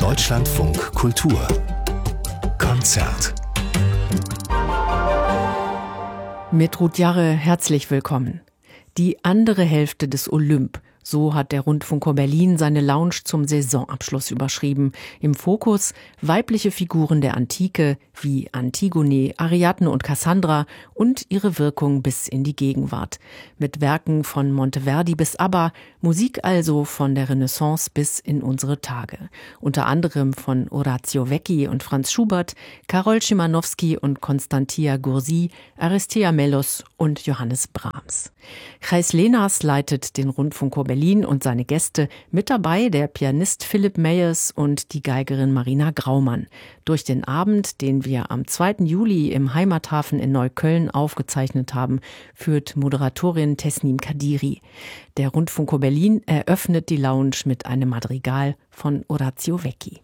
Deutschlandfunk Kultur Konzert. Mit Ruth Jarre herzlich willkommen. Die andere Hälfte des Olymp. So hat der Rundfunkchor Berlin seine Lounge zum Saisonabschluss überschrieben. Im Fokus weibliche Figuren der Antike wie Antigone, Ariadne und Cassandra und ihre Wirkung bis in die Gegenwart. Mit Werken von Monteverdi bis ABBA, Musik also von der Renaissance bis in unsere Tage. Unter anderem von Orazio Vecchi und Franz Schubert, Karol Szymanowski und Konstantia Gursi, Aristea Mellos und Johannes Brahms. Chais Lenas leitet den Rundfunkchor Berlin und seine Gäste, mit dabei der Pianist Philipp Meyers und die Geigerin Marina Graumann. Durch den Abend, den wir am 2. Juli im Heimathafen in Neukölln aufgezeichnet haben, führt Moderatorin Tesnim Kadiri. Der Rundfunkchor Berlin eröffnet die Lounge mit einem Madrigal von Orazio Vecchi.